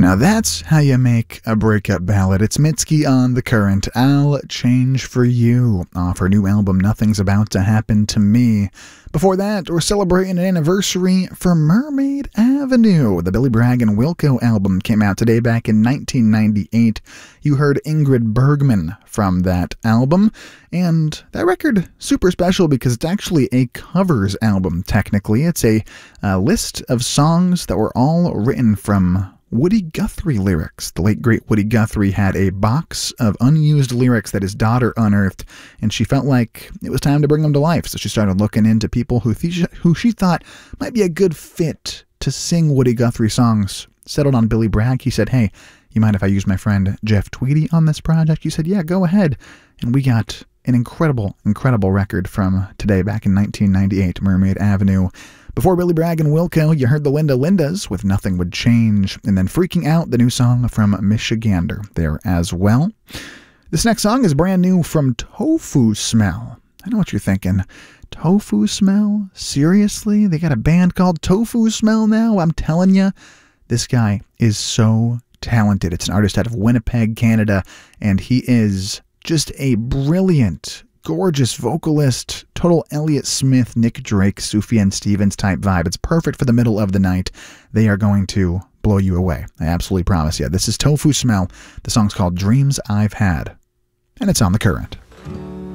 Now that's how you make a breakup ballad. It's Mitski on The Current. I'll Change For You off her new album, Nothing's About to Happen to Me. Before that, we're celebrating an anniversary for Mermaid Avenue. The Billy Bragg and Wilco album came out today back in 1998. You heard Ingrid Bergman from that album. And that record, super special because it's actually a covers album, technically. It's a list of songs that were all written from Woody Guthrie lyrics. The late great Woody Guthrie had a box of unused lyrics that his daughter unearthed, and she felt like it was time to bring them to life. So she started looking into people who she thought might be a good fit to sing Woody Guthrie songs. Settled on Billy Bragg. He said, "Hey, you mind if I use my friend Jeff Tweedy on this project?" He said, "Yeah, go ahead." And we got an incredible, incredible record from today back in 1998, Mermaid Avenue. Before Billy Bragg and Wilco, you heard the Linda Lindas with Nothing Would Change, and then Freaking Out, the new song from Michigander there as well. This next song is brand new from Tofu Smell. I know what you're thinking. Tofu Smell? Seriously? They got a band called Tofu Smell now? I'm telling you, this guy is so talented. It's an artist out of Winnipeg, Canada, and he is just a brilliant, gorgeous vocalist, total Elliott Smith, Nick Drake, Sufjan Stevens type vibe. It's perfect for the middle of the night. They are going to blow you away. I absolutely promise you. This is Tofu Smell. The song's called Dreams I've Had, and it's on The Current.